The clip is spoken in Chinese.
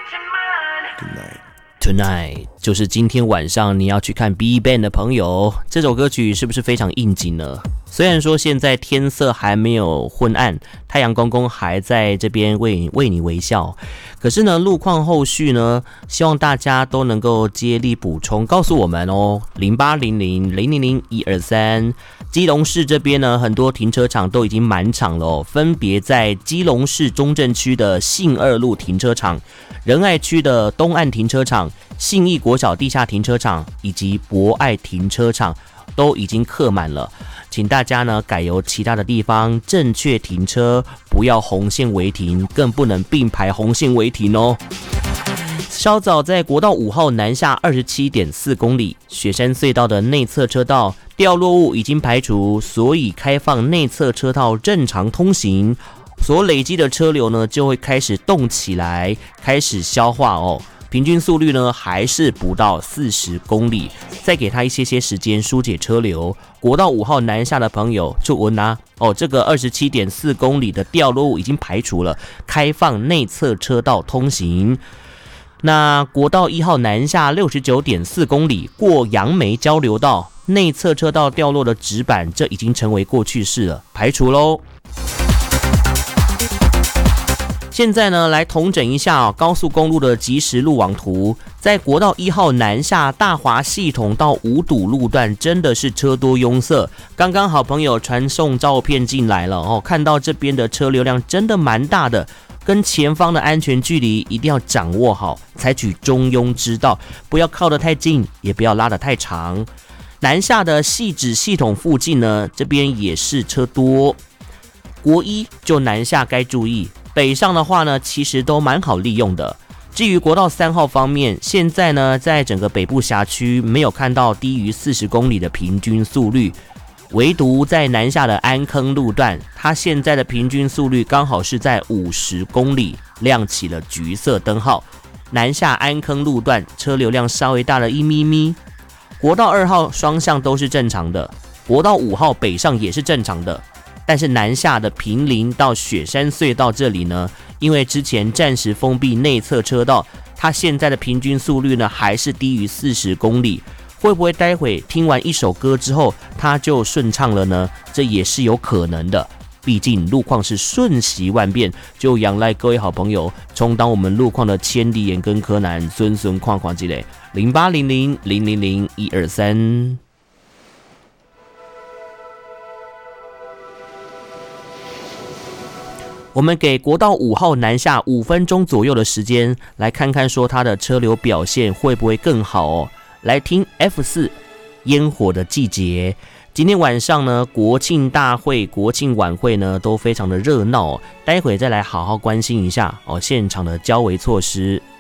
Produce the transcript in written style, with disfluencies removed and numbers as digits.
Tonight 就是今天晚上你要去看 BigBang 的朋友，这首歌曲是不是非常应景呢？虽然说现在天色还没有昏暗，太阳公公还在这边为你微笑，可是呢，路况后续呢，希望大家都能够接力补充，告诉我们哦，0800000123。基隆市这边呢，很多停车场都已经满场了哦，分别在基隆市中正区的信二路停车场、仁爱区的东岸停车场、信义国小地下停车场以及博爱停车场都已经客满了，请大家呢改由其他的地方正确停车，不要红线违停，更不能并排红线违停哦。稍早在国道5号南下 27.4 公里，雪山隧道的内侧车道掉落物已经排除，所以开放内侧车道正常通行，所累积的车流呢就会开始动起来，开始消化哦。平均速率呢还是不到40公里，再给他一些时间疏解车流。国道5号南下的朋友就稳啊哦，这个 27.4 公里的掉落物已经排除了，开放内侧车道通行。那国道1号南下 69.4 公里，过杨梅交流道，内侧车道掉落的纸板，这已经成为过去式了，排除咯。现在呢，来统整一下高速公路的即时路网图。在国道1号南下大华系统到五堵路段，真的是车多拥塞。刚刚好朋友传送照片进来了哦，看到这边的车流量真的蛮大的，跟前方的安全距离一定要掌握好，采取中庸之道，不要靠得太近，也不要拉得太长。南下的汐止系统附近呢，这边也是车多。国一就南下该注意。北上的话呢，其实都蛮好利用的。至于国道3号方面，现在呢，在整个北部辖区没有看到低于40公里的平均速率，唯独在南下的安坑路段，它现在的平均速率刚好是在50公里，亮起了橘色灯号。南下安坑路段车流量稍微大了一咪咪。国道2号双向都是正常的，国道5号北上也是正常的。但是南下的坪林到雪山隧道这里呢，因为之前暂时封闭内侧车道，它现在的平均速率呢还是低于40公里。会不会待会听完一首歌之后它就顺畅了呢？这也是有可能的，毕竟路况是瞬息万变，就仰赖各位好朋友充当我们路况的千里眼跟柯南，孙况之类。0800000123。我们给国道5号南下5分钟左右的时间，来看看说它的车流表现会不会更好哦。来听 F4 烟火的季节。今天晚上呢，国庆大会、国庆晚会呢都非常的热闹哦，待会再来好好关心一下哦现场的交维措施。